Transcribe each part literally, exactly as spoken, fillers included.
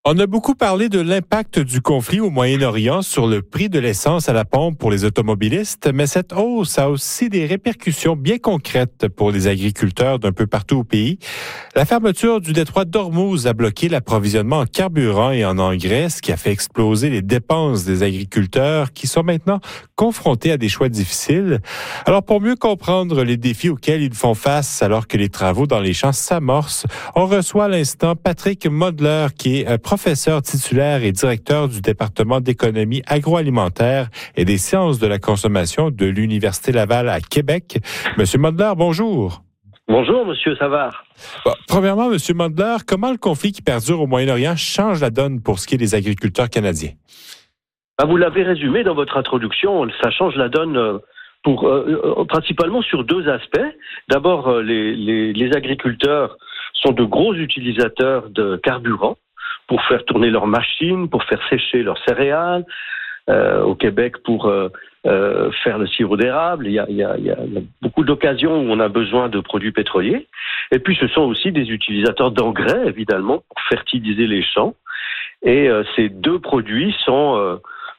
On a beaucoup parlé de l'impact du conflit au Moyen-Orient sur le prix de l'essence à la pompe pour les automobilistes, mais cette hausse a aussi des répercussions bien concrètes pour les agriculteurs d'un peu partout au pays. La fermeture du détroit d'Ormuz a bloqué l'approvisionnement en carburant et en engrais, ce qui a fait exploser les dépenses des agriculteurs qui sont maintenant confrontés à des choix difficiles. Alors, pour mieux comprendre les défis auxquels ils font face alors que les travaux dans les champs s'amorcent, on reçoit à l'instant Patrick Modler, qui est professeur titulaire et directeur du département d'économie agroalimentaire et des sciences de la consommation de l'Université Laval à Québec. Monsieur Modler, bonjour. Bonjour, Monsieur Savard. Bon, premièrement, Monsieur Modler, comment le conflit qui perdure au Moyen-Orient change la donne pour ce qui est des agriculteurs canadiens? Ah, vous l'avez résumé dans votre introduction, ça change la donne pour, euh, principalement sur deux aspects. D'abord, euh, les, les, les agriculteurs sont de gros utilisateurs de carburant pour faire tourner leurs machines, pour faire sécher leurs céréales. Euh, au Québec, pour euh, euh, faire le sirop d'érable. Il y a, il y a, il y a beaucoup d'occasions où on a besoin de produits pétroliers. Et puis, ce sont aussi des utilisateurs d'engrais, évidemment, pour fertiliser les champs. Et euh, ces deux produits sont, euh,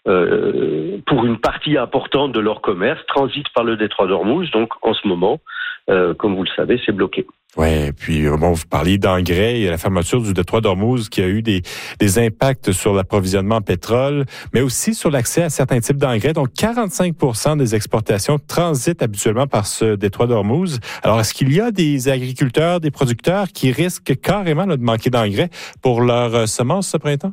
euh, pour une partie importante de leur commerce, transitent par le détroit d'Ormuz. Donc, en ce moment, euh, comme vous le savez, c'est bloqué. Oui, puis bon, vous parliez d'engrais et la fermeture du détroit d'Ormuz qui a eu des, des impacts sur l'approvisionnement en pétrole, mais aussi sur l'accès à certains types d'engrais. Donc, quarante-cinq pour cent des exportations transitent habituellement par ce détroit d'Ormuz. Alors, est-ce qu'il y a des agriculteurs, des producteurs qui risquent carrément là, de manquer d'engrais pour leurs euh, semences ce printemps?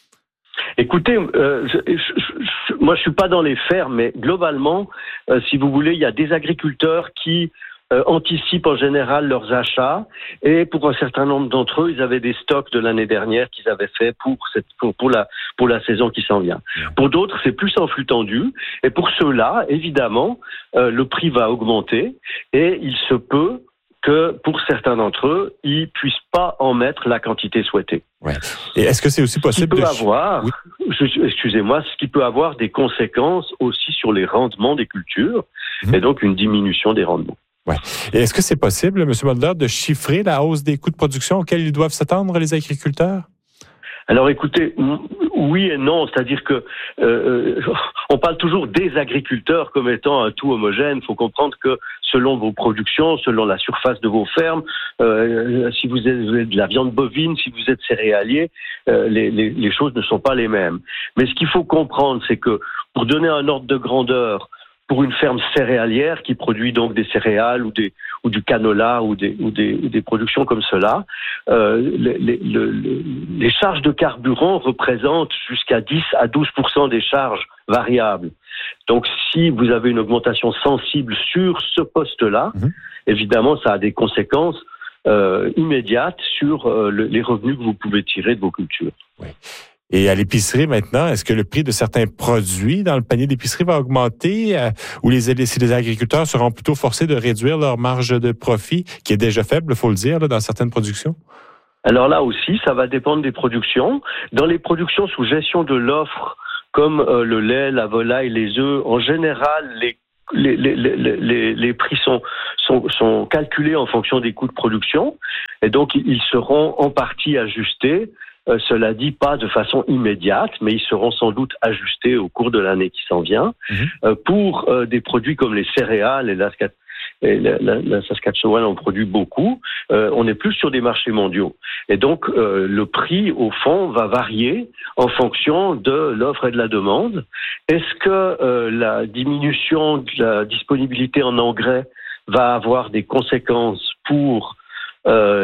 Écoutez, euh, je, je, je, moi je suis pas dans les fermes, mais globalement, euh, si vous voulez, il y a des agriculteurs qui Euh, anticipent en général leurs achats, et pour un certain nombre d'entre eux, ils avaient des stocks de l'année dernière qu'ils avaient fait pour cette pour, pour la pour la saison qui s'en vient. Pour d'autres, c'est plus en flux tendu, et pour ceux-là, évidemment, euh, le prix va augmenter, et il se peut que pour certains d'entre eux, ils puissent pas en mettre la quantité souhaitée. Ouais. Et est-ce que c'est aussi possible ce qui peut de... avoir, oui. je, excusez-moi, ce qui peut avoir des conséquences aussi sur les rendements des cultures, mmh. et donc une diminution des rendements. Ouais. Et est-ce que c'est possible, M. Modler, de chiffrer la hausse des coûts de production auxquels ils doivent s'attendre, les agriculteurs? Alors écoutez, oui et non, c'est-à-dire que euh, on parle toujours des agriculteurs comme étant un tout homogène. Il faut comprendre que selon vos productions, selon la surface de vos fermes, euh, si vous êtes, vous êtes de la viande bovine, si vous êtes céréalier, euh, les, les, les choses ne sont pas les mêmes. Mais ce qu'il faut comprendre, c'est que pour donner un ordre de grandeur, pour une ferme céréalière qui produit donc des céréales ou des ou du canola ou des ou des, des productions comme cela, euh, les, les, les, les charges de carburant représentent jusqu'à dix à douze pour cent des charges variables. Donc, si vous avez une augmentation sensible sur ce poste-là, mmh. évidemment, ça a des conséquences euh, immédiates sur euh, le, les revenus que vous pouvez tirer de vos cultures. Oui. Et à l'épicerie maintenant, est-ce que le prix de certains produits dans le panier d'épicerie va augmenter euh, ou les, les, les agriculteurs seront plutôt forcés de réduire leur marge de profit, qui est déjà faible, il faut le dire, là, dans certaines productions? Alors là aussi, ça va dépendre des productions. Dans les productions sous gestion de l'offre, comme euh, le lait, la volaille, les œufs, en général, les Les, les, les, les prix sont, sont, sont calculés en fonction des coûts de production, et donc ils seront en partie ajustés. Euh, cela dit, pas de façon immédiate, mais ils seront sans doute ajustés au cours de l'année qui s'en vient. Mmh. Euh, pour euh, des produits comme les céréales et la, et la, la, la Saskatchewan en produit beaucoup, euh, on est plus sur des marchés mondiaux. Et donc, euh, le prix, au fond, va varier en fonction de l'offre et de la demande. Est-ce que euh, la diminution de la disponibilité en engrais va avoir des conséquences pour Euh,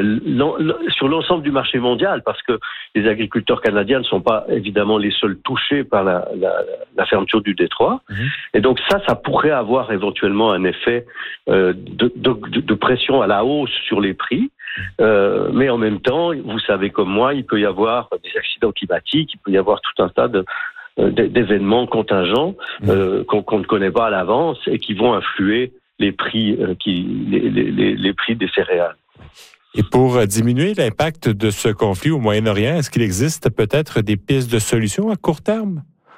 sur l'ensemble du marché mondial, parce que les agriculteurs canadiens ne sont pas évidemment les seuls touchés par la, la, la fermeture du détroit. Mmh. Et donc ça, ça pourrait avoir éventuellement un effet euh, de, de, de pression à la hausse sur les prix. Euh, mais en même temps, vous savez comme moi, il peut y avoir des accidents climatiques, il peut y avoir tout un tas de d'événements contingents euh, qu'on, qu'on ne connaît pas à l'avance et qui vont influer les prix, euh, qui, les, les, les prix des céréales. Et pour diminuer l'impact de ce conflit au Moyen-Orient, est-ce qu'il existe peut-être des pistes de solutions à court terme?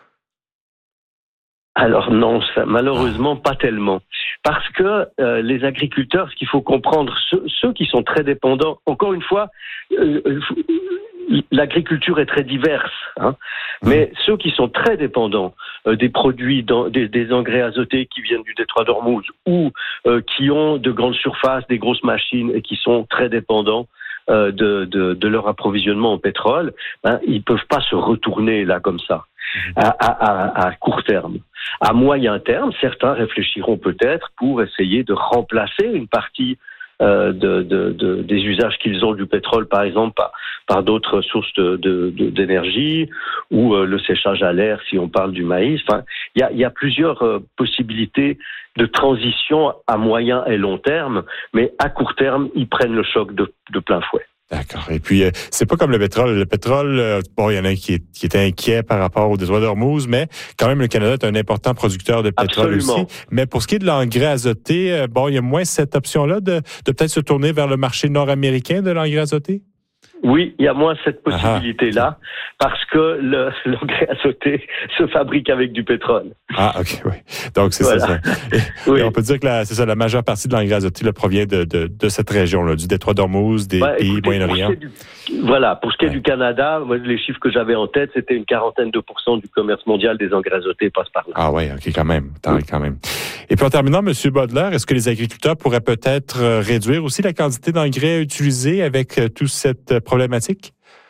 Alors non, ça, malheureusement pas tellement. Parce que euh, les agriculteurs, ce qu'il faut comprendre, ceux, ceux qui sont très dépendants, encore une fois, euh, l'agriculture est très diverse, hein, mais ceux qui sont très dépendants euh, des produits, dans, des, des engrais azotés qui viennent du détroit d'Ormuz ou euh, qui ont de grandes surfaces, des grosses machines et qui sont très dépendants euh, de, de, de leur approvisionnement en pétrole, ben, ils peuvent pas se retourner là comme ça à, à, à, à court terme. À moyen terme, certains réfléchiront peut-être pour essayer de remplacer une partie Euh, de, de, de, des usages qu'ils ont du pétrole, par exemple, par, par d'autres sources de, de, de, d'énergie, ou euh, le séchage à l'air, si on parle du maïs. Enfin, il y a, y a plusieurs euh, possibilités de transition à moyen et long terme, mais à court terme, ils prennent le choc de, de plein fouet. D'accord. Et puis, euh, c'est pas comme le pétrole. Le pétrole, euh, bon, il y en a un qui est, qui est inquiet par rapport au détroit d'Ormuz, mais quand même, le Canada est un important producteur de pétrole Absolument. aussi. Mais pour ce qui est de l'engrais azoté, euh, bon, il y a moins cette option-là de, de peut-être se tourner vers le marché nord-américain de l'engrais azoté? Oui, il y a moins cette possibilité-là, parce que le, l'engrais azoté se fabrique avec du pétrole. Ah, ok, oui. Donc, c'est voilà. ça. ça. Et, oui. et on peut dire que la, c'est ça, la majeure partie de l'engrais azoté là, provient de, de, de cette région-là, du détroit d'Ormuz, des ouais, pays Moyen-Orient. Du, voilà, pour ce qui est ouais. du Canada, moi, les chiffres que j'avais en tête, c'était une quarantaine de pourcents du commerce mondial des engrais azotés passe par là. Ah oui, ok, quand même, oui. quand même. Et puis en terminant, M. Bodler, est-ce que les agriculteurs pourraient peut-être réduire aussi la quantité d'engrais utilisée avec euh, toute cette problématique?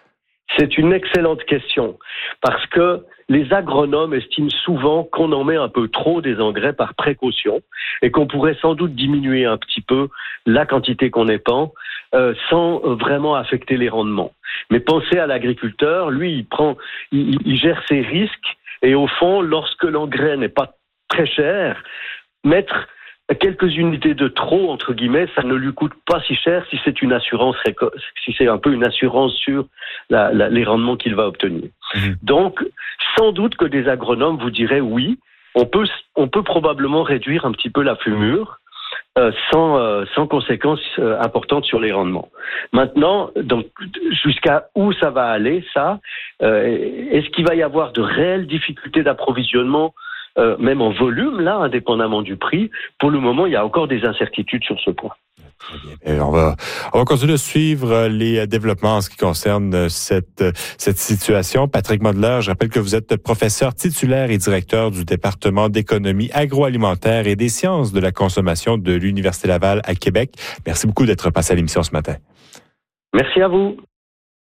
C'est une excellente question, parce que les agronomes estiment souvent qu'on en met un peu trop des engrais par précaution et qu'on pourrait sans doute diminuer un petit peu la quantité qu'on épand euh, sans vraiment affecter les rendements. Mais pensez à l'agriculteur, lui, il prend, il, il gère ses risques et au fond, lorsque l'engrais n'est pas très cher, mettre quelques unités de trop, entre guillemets, ça ne lui coûte pas si cher si c'est une assurance, si c'est un peu une assurance sur la, la, les rendements qu'il va obtenir. Mmh. Donc, sans doute que des agronomes vous diraient oui, on peut, on peut probablement réduire un petit peu la fumure euh, sans, euh, sans conséquences euh, importantes sur les rendements. Maintenant, donc, jusqu'à où ça va aller, ça, euh, est-ce qu'il va y avoir de réelles difficultés d'approvisionnement Euh, même en volume, là, indépendamment du prix? Pour le moment, il y a encore des incertitudes sur ce point. Très bien. Et on va, on va continuer de suivre les développements en ce qui concerne cette, cette situation. Patrick Bodler, je rappelle que vous êtes professeur titulaire et directeur du département d'économie agroalimentaire et des sciences de la consommation de l'Université Laval à Québec. Merci beaucoup d'être passé à l'émission ce matin. Merci à vous.